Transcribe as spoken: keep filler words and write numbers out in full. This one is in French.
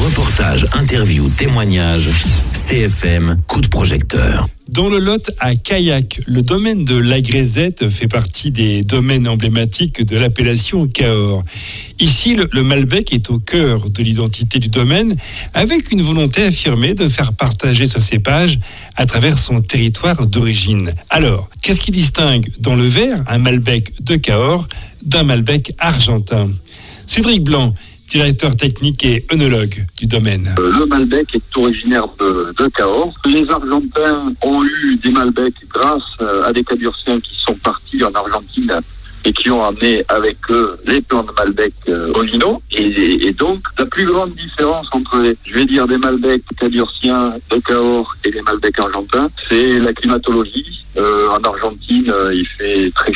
Reportages, interviews, témoignages, C F M, coup de projecteur. Dans le Lot, à Caillac, le domaine de la Grézette fait partie des domaines emblématiques de l'appellation Cahors. Ici, le, le Malbec est au cœur de l'identité du domaine, avec une volonté affirmée de faire partager ce cépage à travers son territoire d'origine. Alors, qu'est-ce qui distingue dans le verre un Malbec de Cahors d'un Malbec argentin ? Cédric Blanc, directeur technique et œnologue du domaine. Le Malbec est originaire de, de Cahors. Les Argentins ont eu des Malbecs grâce à des Cadurciens qui sont partis en Argentine et qui ont amené avec eux les plants de Malbec euh, originaux. Et, et donc, la plus grande différence entre, les, je vais dire, des Malbecs Cadurciens de Cahors et les Malbecs argentins, c'est la climatologie. Euh, en Argentine, euh, il fait très